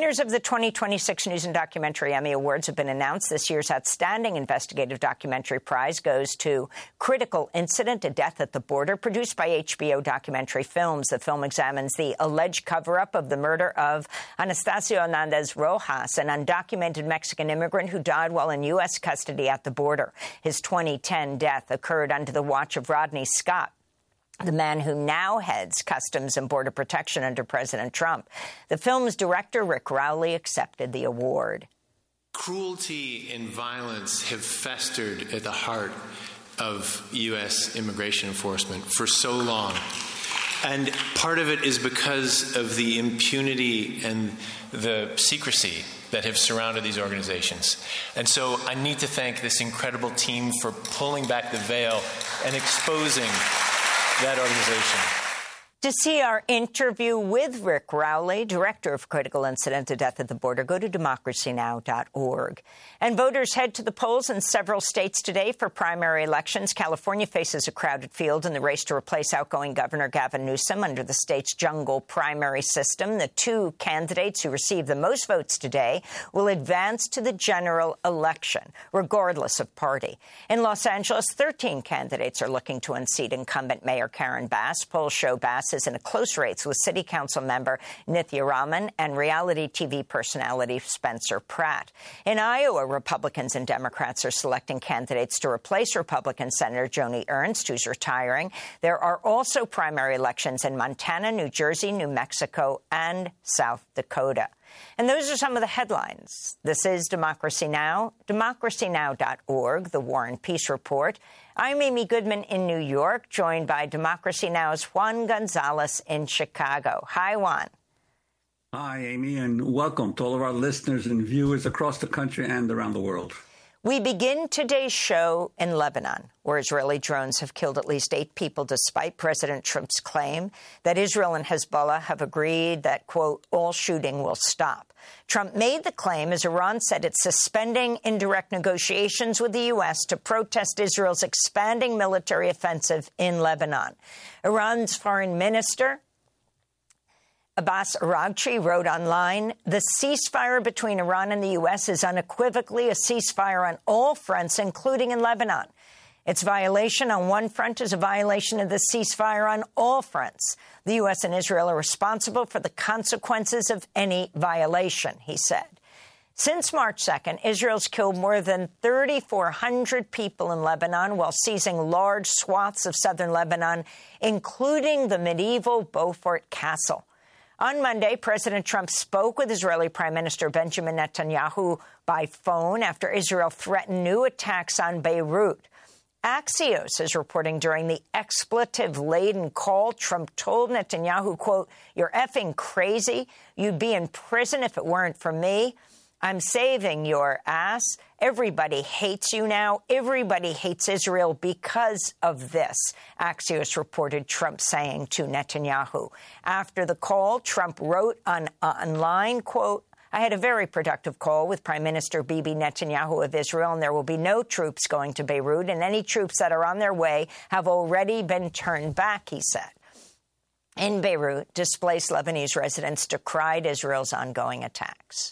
Winners of the 2026 News and Documentary Emmy Awards have been announced. This year's Outstanding Investigative Documentary Prize goes to Critical Incident, A Death at the Border, produced by HBO Documentary Films. The film examines the alleged cover-up of the murder of Anastasio Hernandez Rojas, an undocumented Mexican immigrant who died while in U.S. custody at the border. His 2010 death occurred under the watch of Rodney Scott, the man who now heads Customs and Border Protection under President Trump. The film's director, Rick Rowley, accepted the award. Cruelty and violence have festered at the heart of U.S. immigration enforcement for so long. And part of it is because of the impunity and the secrecy that have surrounded these organizations. And so I need to thank this incredible team for pulling back the veil and exposing that organization. To see our interview with Rick Rowley, director of Critical Incident, A Death at the Border, go to democracynow.org. And voters head to the polls in several states today for primary elections. California faces a crowded field in the race to replace outgoing Governor Gavin Newsom under the state's jungle primary system. The two candidates who receive the most votes today will advance to the general election, regardless of party. In Los Angeles, 13 candidates are looking to unseat incumbent Mayor Karen Bass. Polls show Bass is in a close race with City Council member Nithya Raman and reality TV personality Spencer Pratt. In Iowa, Republicans and Democrats are selecting candidates to replace Republican Senator Joni Ernst, who's retiring. There are also primary elections in Montana, New Jersey, New Mexico, and South Dakota. And those are some of the headlines. This is Democracy Now!, democracynow.org, The War and Peace Report. I'm Amy Goodman in New York, joined by Democracy Now!'s Juan Gonzalez in Chicago. Hi, Juan. Hi, Amy, and welcome to all of our listeners and viewers across the country and around the world. We begin today's show in Lebanon, where Israeli drones have killed at least 8 people, despite President Trump's claim that Israel and Hezbollah have agreed that, quote, all shooting will stop. Trump made the claim as Iran said it's suspending indirect negotiations with the U.S. to protest Israel's expanding military offensive in Lebanon. Iran's foreign minister Abbas Araghchi wrote online, the ceasefire between Iran and the U.S. is unequivocally a ceasefire on all fronts, including in Lebanon. Its violation on one front is a violation of the ceasefire on all fronts. The U.S. and Israel are responsible for the consequences of any violation, he said. Since March 2nd, Israel's killed more than 3,400 people in Lebanon while seizing large swaths of southern Lebanon, including the medieval Beaufort Castle. On Monday, President Trump spoke with Israeli Prime Minister Benjamin Netanyahu by phone after Israel threatened new attacks on Beirut. Axios is reporting during the expletive-laden call, Trump told Netanyahu, quote, you're effing crazy. You'd be in prison if it weren't for me. I'm saving your ass. Everybody hates you now. Everybody hates Israel because of this, Axios reported Trump saying to Netanyahu. After the call, Trump wrote online, quote, I had a very productive call with Prime Minister Bibi Netanyahu of Israel, and there will be no troops going to Beirut, and any troops that are on their way have already been turned back, he said. In Beirut, displaced Lebanese residents decried Israel's ongoing attacks.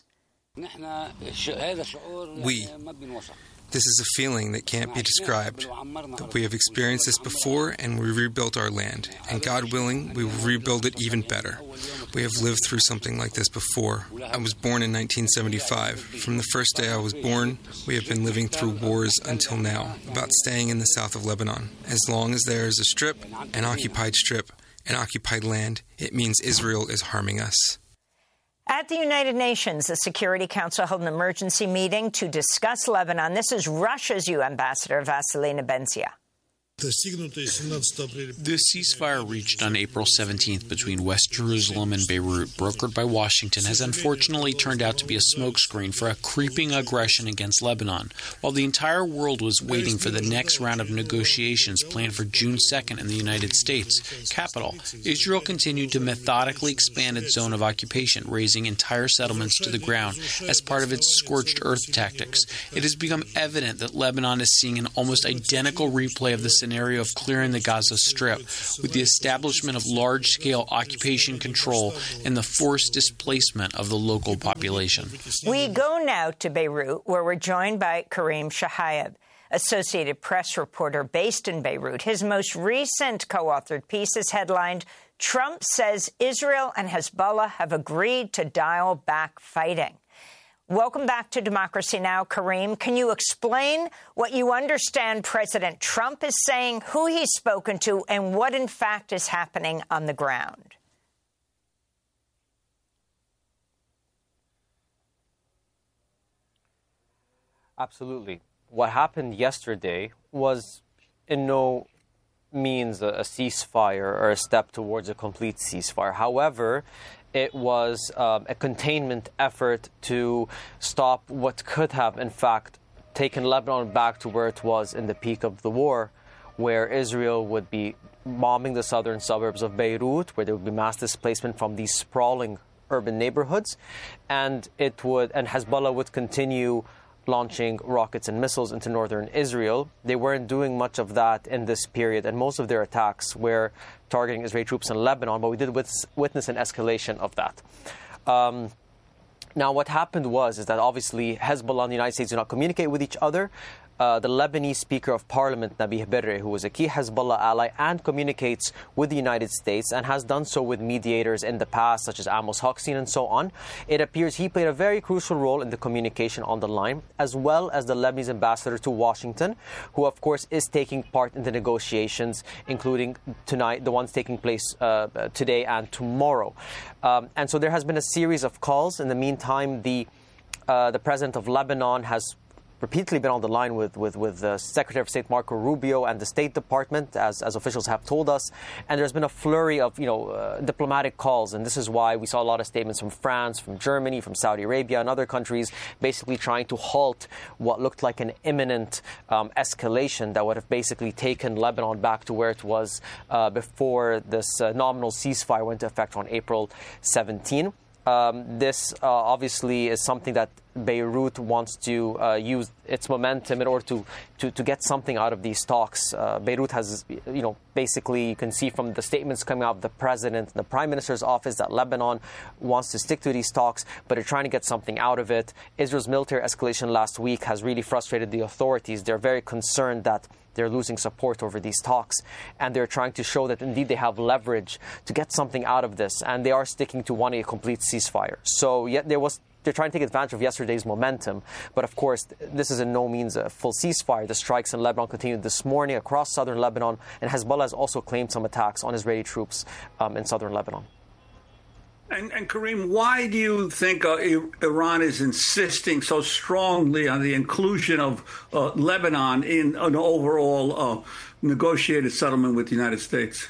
This is a feeling that can't be described, that we have experienced this before and we rebuilt our land, and God willing, we will rebuild it even better. We have lived through something like this before. I was born in 1975. From the first day I was born, we have been living through wars until now, about staying in the south of Lebanon. As long as there is a strip, an occupied land, it means Israel is harming us. At the United Nations, the Security Council held an emergency meeting to discuss Lebanon. This is Russia's UN Ambassador, Vasily Nebenzia. The ceasefire reached on April 17th between West Jerusalem and Beirut, brokered by Washington, has unfortunately turned out to be a smokescreen for a creeping aggression against Lebanon. While the entire world was waiting for the next round of negotiations planned for June 2nd in the United States capital, Israel continued to methodically expand its zone of occupation, razing entire settlements to the ground as part of its scorched earth tactics. It has become evident that Lebanon is seeing an almost identical replay of the scenario of clearing the Gaza Strip, with the establishment of large-scale occupation control and the forced displacement of the local population. We go now to Beirut, where we're joined by Kareem Shahayeb, Associated Press reporter based in Beirut. His most recent co-authored piece is headlined, "Trump says Israel and Hezbollah have agreed to dial back fighting." Welcome back to Democracy Now!, Kareem. Can you explain what you understand President Trump is saying, who he's spoken to, and what, in fact, is happening on the ground? Absolutely. What happened yesterday was in no means a ceasefire or a step towards a complete ceasefire. However, it was a containment effort to stop what could have, in fact, taken Lebanon back to where it was in the peak of the war, where Israel would be bombing the southern suburbs of Beirut, where there would be mass displacement from these sprawling urban neighborhoods, and Hezbollah would continue launching rockets and missiles into northern Israel. They weren't doing much of that in this period, and most of their attacks were targeting Israeli troops in Lebanon, but we did witness an escalation of that. Now, what happened is that obviously Hezbollah and the United States do not communicate with each other. The Lebanese Speaker of Parliament, Nabih Berri, who is a key Hezbollah ally and communicates with the United States and has done so with mediators in the past, such as Amos Hochstein and so on. It appears he played a very crucial role in the communication on the line, as well as the Lebanese ambassador to Washington, who, of course, is taking part in the negotiations, including tonight, the ones taking place today and tomorrow. And so there has been a series of calls. In the meantime, the president of Lebanon has repeatedly been on the line with Secretary of State Marco Rubio and the State Department, as officials have told us. And there's been a flurry of diplomatic calls, and this is why we saw a lot of statements from France, from Germany, from Saudi Arabia and other countries, basically trying to halt what looked like an imminent escalation that would have basically taken Lebanon back to where it was before this nominal ceasefire went into effect on April 17. This obviously is something that Beirut wants to use its momentum in order to get something out of these talks. Beirut has, basically you can see from the statements coming out of the president and the prime minister's office that Lebanon wants to stick to these talks, but they're trying to get something out of it. Israel's military escalation last week has really frustrated the authorities. They're very concerned that they're losing support over these talks, and they're trying to show that indeed they have leverage to get something out of this, and they are sticking to wanting a complete ceasefire. So yet they're trying to take advantage of yesterday's momentum, but of course this is in no means a full ceasefire. The strikes in Lebanon continued this morning across southern Lebanon, and Hezbollah has also claimed some attacks on Israeli troops in southern Lebanon. And Kareem, why do you think Iran is insisting so strongly on the inclusion of Lebanon in an overall negotiated settlement with the United States?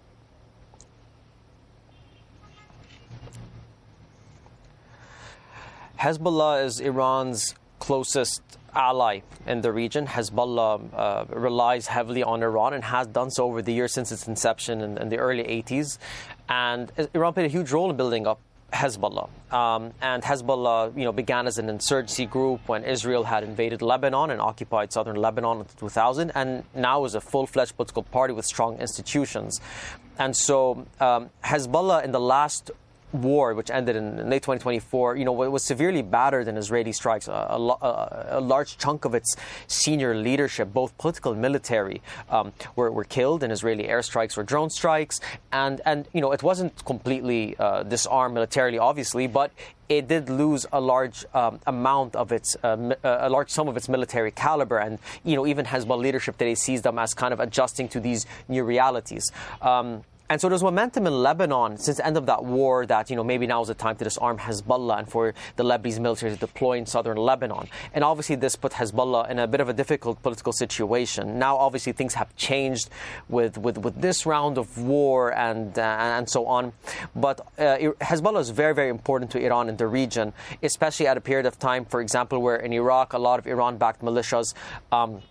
Hezbollah is Iran's closest ally in the region. Hezbollah relies heavily on Iran and has done so over the years since its inception in the early 80s. And Iran played a huge role in building up Hezbollah. And Hezbollah, began as an insurgency group when Israel had invaded Lebanon and occupied southern Lebanon in 2000, and now is a full-fledged political party with strong institutions. And so Hezbollah in the last war, which ended in late 2024, was severely battered in Israeli strikes. A large chunk of its senior leadership, both political and military, were killed in Israeli airstrikes or drone strikes. And it wasn't completely disarmed militarily, obviously, but it did lose a large amount of its, a large sum of its military caliber. And, even Hezbollah leadership today sees them as kind of adjusting to these new realities. And so there's momentum in Lebanon since the end of that war that, maybe now is the time to disarm Hezbollah and for the Lebanese military to deploy in southern Lebanon. And obviously this put Hezbollah in a bit of a difficult political situation. Now, obviously, things have changed with this round of war and so on. But Hezbollah is very, very important to Iran in the region, especially at a period of time, for example, where in Iraq, a lot of Iran-backed militias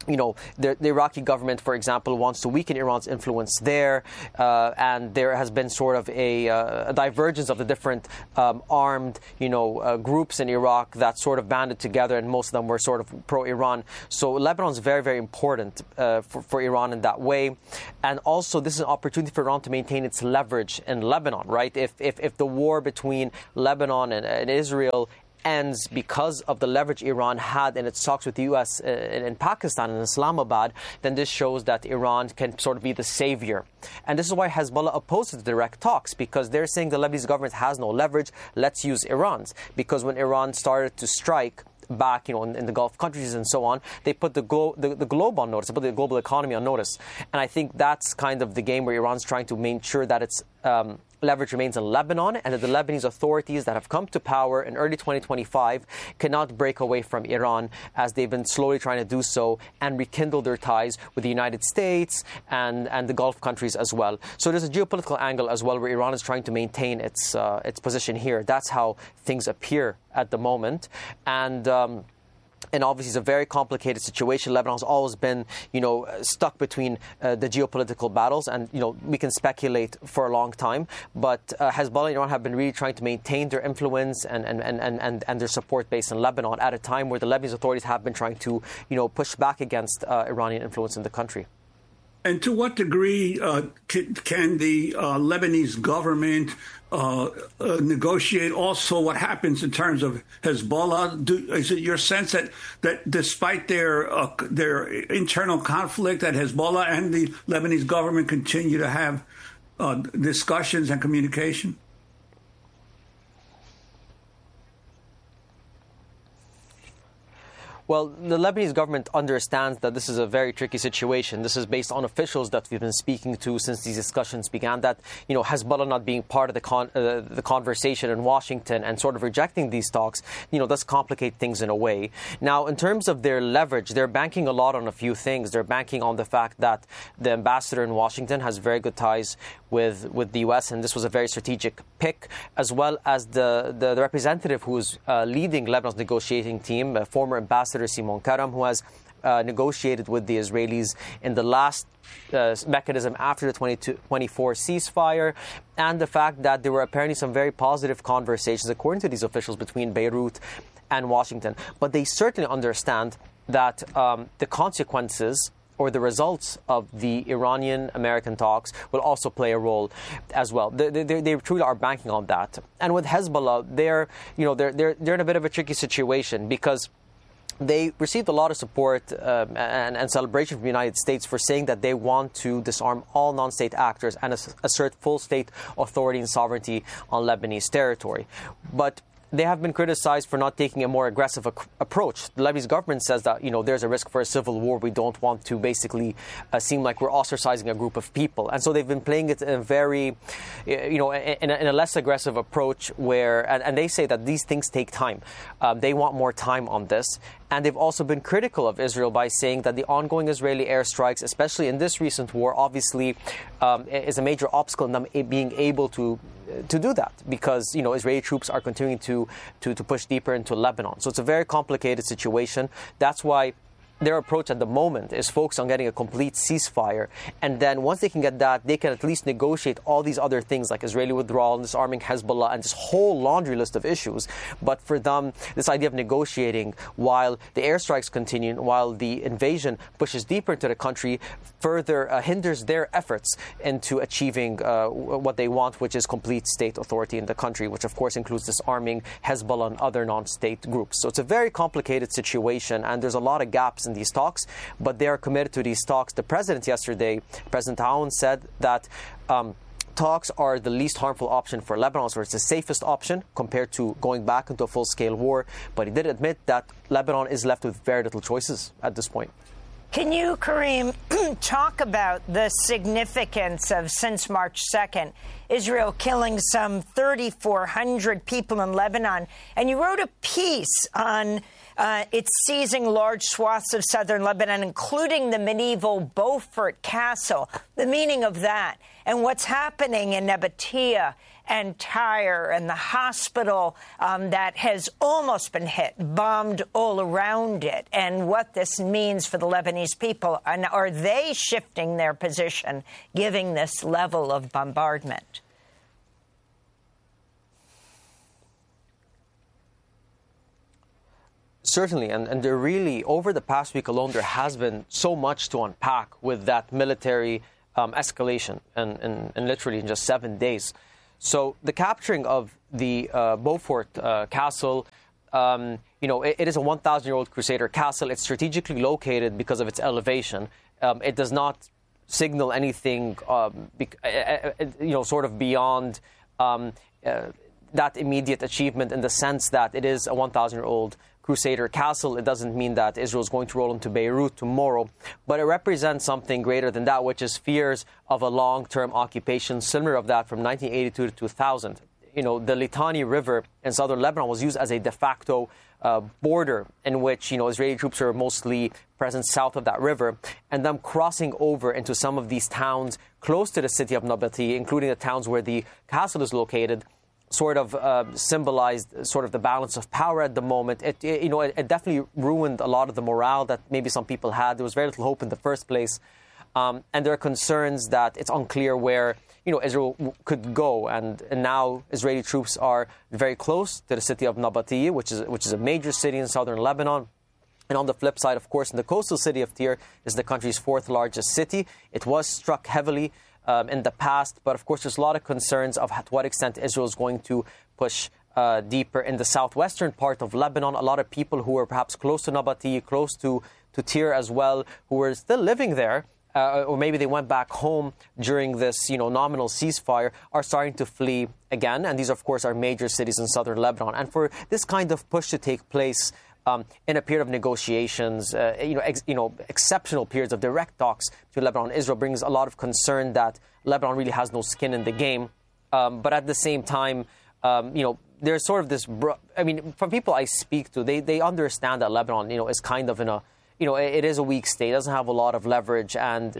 the Iraqi government, for example, wants to weaken Iran's influence there, and there has been sort of a divergence of the different armed, groups in Iraq that sort of banded together, and most of them were sort of pro-Iran. So Lebanon is very, very important for Iran in that way, and also this is an opportunity for Iran to maintain its leverage in Lebanon, right? If the war between Lebanon and Israel ends because of the leverage Iran had in its talks with the U.S. in Pakistan and Islamabad, then this shows that Iran can sort of be the savior. And this is why Hezbollah opposes the direct talks, because they're saying the Lebanese government has no leverage, let's use Iran's. Because when Iran started to strike back, in the Gulf countries and so on, they put the globe on notice, they put the global economy on notice. And I think that's kind of the game where Iran's trying to make sure that its leverage remains in Lebanon, and that the Lebanese authorities that have come to power in early 2025 cannot break away from Iran, as they've been slowly trying to do so and rekindle their ties with the United States and the Gulf countries as well. So there's a geopolitical angle as well where Iran is trying to maintain its position here. That's how things appear at the moment. And obviously, it's a very complicated situation. Lebanon has always been, stuck between the geopolitical battles, and we can speculate for a long time. But Hezbollah and Iran have been really trying to maintain their influence and their support base in Lebanon at a time where the Lebanese authorities have been trying to, push back against Iranian influence in the country. And to what degree can the Lebanese government negotiate also what happens in terms of Hezbollah? Is it your sense that despite their internal conflict, that Hezbollah and the Lebanese government continue to have discussions and communication? Well, the Lebanese government understands that this is a very tricky situation. This is based on officials that we've been speaking to since these discussions began, that, Hezbollah not being part of the conversation in Washington and sort of rejecting these talks, does complicate things in a way. Now, in terms of their leverage, they're banking a lot on a few things. They're banking on the fact that the ambassador in Washington has very good ties with the U.S., and this was a very strategic pick, as well as the representative who's leading Lebanon's negotiating team, former ambassador Simon Karam, who has negotiated with the Israelis in the last mechanism after the 2024 ceasefire, and the fact that there were apparently some very positive conversations, according to these officials, between Beirut and Washington. But they certainly understand that the consequences or the results of the Iranian-American talks will also play a role as well. They truly are banking on that. And with Hezbollah, they're in a bit of a tricky situation, because they received a lot of support and celebration from the United States for saying that they want to disarm all non-state actors and assert full state authority and sovereignty on Lebanese territory. But they have been criticized for not taking a more aggressive approach. The Lebanese government says that, there's a risk for a civil war. We don't want to basically seem like we're ostracizing a group of people. And so they've been playing it in a very, in a less aggressive approach where, and they say that these things take time. They want more time on this. And they've also been critical of Israel by saying that the ongoing Israeli airstrikes, especially in this recent war, obviously is a major obstacle in them being able to do that, because Israeli troops are continuing to push deeper into Lebanon. So it's a very complicated situation. That's why their approach at the moment is focused on getting a complete ceasefire. And then once they can get that, they can at least negotiate all these other things like Israeli withdrawal and disarming Hezbollah and this whole laundry list of issues. But for them, this idea of negotiating while the airstrikes continue, while the invasion pushes deeper into the country, further hinders their efforts into achieving what they want, which is complete state authority in the country, which of course includes disarming Hezbollah and other non-state groups. So it's a very complicated situation, and there's a lot of gaps in these talks, but they are committed to these talks. The president yesterday, President Aoun, said that talks are the least harmful option for Lebanon, so it's the safest option compared to going back into a full-scale war. But he did admit that Lebanon is left with very little choices at this point. Can you, Karim, talk about the significance of, since March 2nd, Israel killing some 3,400 people in Lebanon? And you wrote a piece on it's seizing large swaths of southern Lebanon, including the medieval Beaufort Castle, the meaning of that, and what's happening in Nabatea and Tyre and the hospital that has almost been hit, bombed all around it, and what this means for the Lebanese people? And are they shifting their position, giving this level of bombardment? Certainly, and there really, over the past week alone, there has been so much to unpack with that military escalation, and literally in just 7 days. So the capturing of the Beaufort Castle, it is a 1,000-year-old Crusader castle. It's strategically located because of its elevation. It does not signal anything, sort of beyond that immediate achievement, in the sense that it is a 1,000-year-old Crusader castle. It doesn't mean that Israel is going to roll into Beirut tomorrow, but it represents something greater than that, which is fears of a long-term occupation, similar of that from 1982 to 2000. The Litani River in southern Lebanon was used as a de facto border in which, Israeli troops are mostly present south of that river, and them crossing over into some of these towns close to the city of Nabati, including the towns where the castle is located, sort of symbolized sort of the balance of power at the moment. It definitely ruined a lot of the morale that maybe some people had. There was very little hope in the first place. And there are concerns that it's unclear where, Israel could go. And now Israeli troops are very close to the city of Nabatieh, which is a major city in southern Lebanon. And on the flip side, of course, the coastal city of Tyre is the country's fourth largest city. It was struck heavily in the past, but of course there's a lot of concerns of to what extent Israel is going to push deeper in the southwestern part of Lebanon. A lot of people who are perhaps close to Nabatieh, close to Tyre as well, who were still living there, or maybe they went back home during this nominal ceasefire, are starting to flee again. And these, of course, are major cities in southern Lebanon. And for this kind of push to take place in a period of negotiations, exceptional periods of direct talks between Lebanon and Israel, brings a lot of concern that Lebanon really has no skin in the game. But at the same time, there's sort of this. From people I speak to, they understand that Lebanon, is kind of in a, it is a weak state, it doesn't have a lot of leverage, and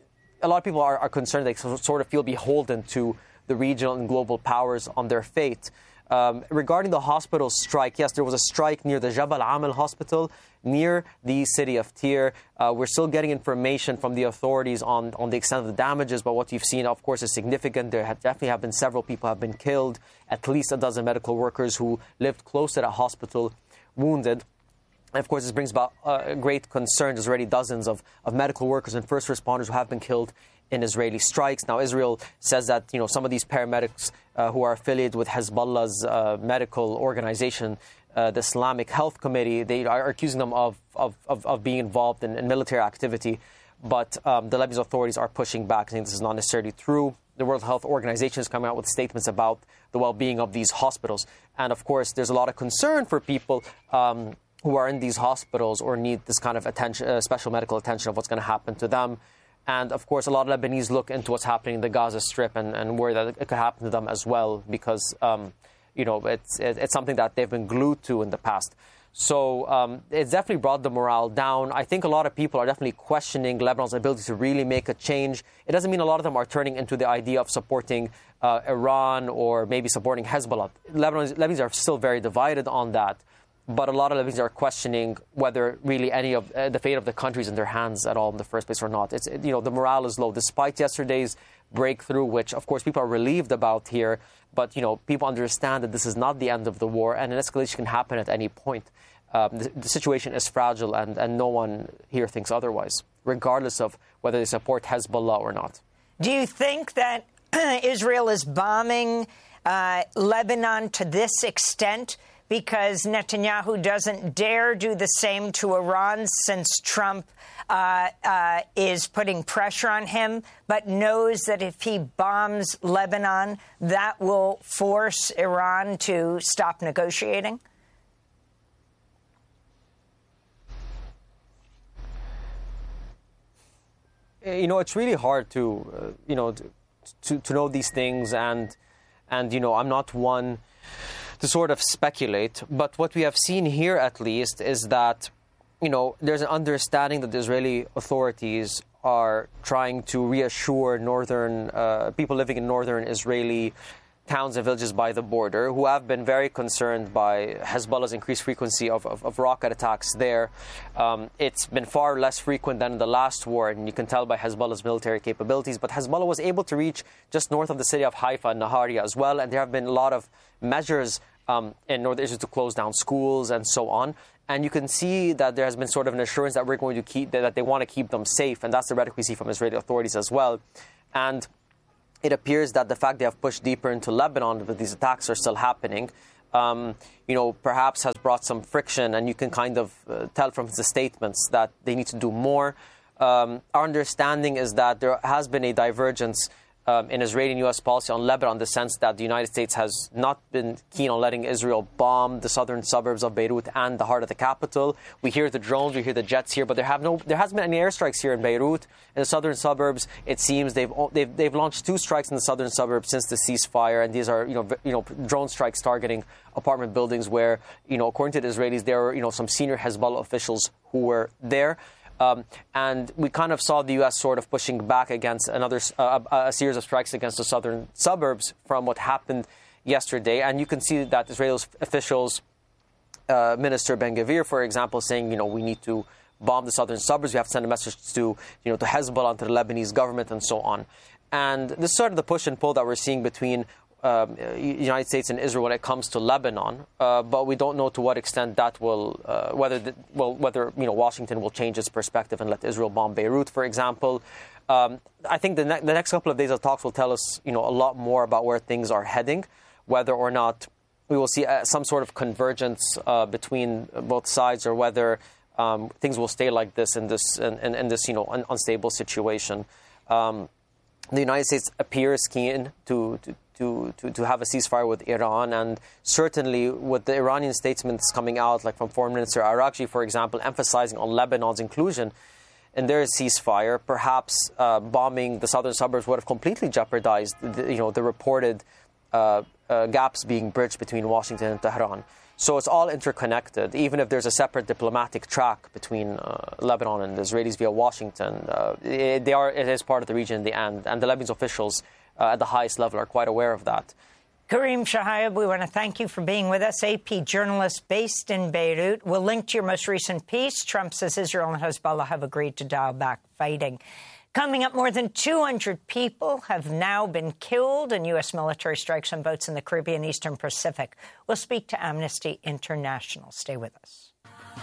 a lot of people are concerned they sort of feel beholden to the regional and global powers on their fate. Regarding the hospital strike, yes, there was a strike near the Jabal Amal hospital near the city of Tyre. We're still getting information from the authorities on the extent of the damages, but what you've seen, of course, is significant. There definitely have been several people have been killed, at least a dozen medical workers who lived close to that hospital wounded. And of course, this brings about great concern. There's already dozens of medical workers and first responders who have been killed in Israeli strikes. Now, Israel says that some of these paramedics who are affiliated with Hezbollah's medical organization, the Islamic Health Committee, they are accusing them of being involved in military activity. But the Lebanese authorities are pushing back, saying this is not necessarily true. The World Health Organization is coming out with statements about the well-being of these hospitals. And of course, there's a lot of concern for people who are in these hospitals or need this kind of attention, special medical attention, of what's going to happen to them. And, of course, a lot of Lebanese look into what's happening in the Gaza Strip and worry that it could happen to them as well because, it's something that they've been glued to in the past. So it's definitely brought the morale down. I think a lot of people are definitely questioning Lebanon's ability to really make a change. It doesn't mean a lot of them are turning into the idea of supporting Iran or maybe supporting Hezbollah. Lebanese are still very divided on that. But a lot of Lebanese are questioning whether really any of the fate of the country is in their hands at all in the first place or not. The morale is low, despite yesterday's breakthrough, which, of course, people are relieved about here. But, people understand that this is not the end of the war, and an escalation can happen at any point. The situation is fragile, and no one here thinks otherwise, regardless of whether they support Hezbollah or not. Do you think that Israel is bombing Lebanon to this extent because Netanyahu doesn't dare do the same to Iran since Trump is putting pressure on him, but knows that if he bombs Lebanon, that will force Iran to stop negotiating? It's really hard to know these things, and I'm not one to sort of speculate. But what we have seen here, at least, is that there's an understanding that the Israeli authorities are trying to reassure northern people living in northern Israeli towns and villages by the border, who have been very concerned by Hezbollah's increased frequency of rocket attacks there. It's been far less frequent than in the last war, and you can tell by Hezbollah's military capabilities. But Hezbollah was able to reach just north of the city of Haifa and Nahariya as well, and there have been a lot of measures in northern Israel to close down schools and so on. And you can see that there has been sort of an assurance that we're going to keep, that they want to keep them safe. And that's the rhetoric we see from Israeli authorities as well. And it appears that the fact they have pushed deeper into Lebanon, but these attacks are still happening, perhaps has brought some friction. And you can kind of tell from the statements that they need to do more. Our understanding is that there has been a divergence in Israeli and U.S. policy on Lebanon, in the sense that the United States has not been keen on letting Israel bomb the southern suburbs of Beirut and the heart of the capital. We hear the drones, we hear the jets here, but there hasn't been any airstrikes here in Beirut. In the southern suburbs, it seems they've launched 2 strikes in the southern suburbs since the ceasefire, and these are drone strikes targeting apartment buildings where, according to the Israelis, there were some senior Hezbollah officials who were there. And we kind of saw the U.S. sort of pushing back against a series of strikes against the southern suburbs from what happened yesterday. And you can see that Israel's officials, Minister Ben-Gvir, for example, saying, we need to bomb the southern suburbs. We have to send a message to Hezbollah and to the Lebanese government and so on. And this is sort of the push and pull that we're seeing between United States and Israel when it comes to Lebanon, but we don't know to what extent that will, whether Washington will change its perspective and let Israel bomb Beirut, for example. I think the next couple of days of talks will tell us, a lot more about where things are heading, whether or not we will see some sort of convergence between both sides, or whether things will stay like this in this unstable situation. The United States appears keen to have a ceasefire with Iran, and certainly with the Iranian statements coming out, like from Foreign Minister Araghchi, for example, emphasizing on Lebanon's inclusion in their ceasefire, perhaps bombing the southern suburbs would have completely jeopardized the reported gaps being bridged between Washington and Tehran. So it's all interconnected. Even if there's a separate diplomatic track between Lebanon and the Israelis via Washington, it is part of the region in the end, and the Lebanese officials at the highest level are quite aware of that. Karim Shahayab, we want to thank you for being with us. AP journalist based in Beirut. We'll link to your most recent piece. Trump says Israel and Hezbollah have agreed to dial back fighting. Coming up, more than 200 people have now been killed in U.S. military strikes on boats in the Caribbean Eastern Pacific. We'll speak to Amnesty International. Stay with us.